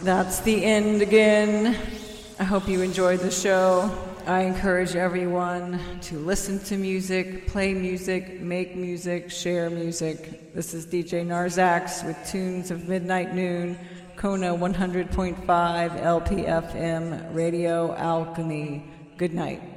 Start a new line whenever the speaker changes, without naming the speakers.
That's the end again. I hope you enjoyed the show. I encourage everyone to listen to music, play music, make music, share music. This is DJ Narzax with Tunes of Midnight Noon, Kona 100.5 LPFM, Radio Alchemy. Good night.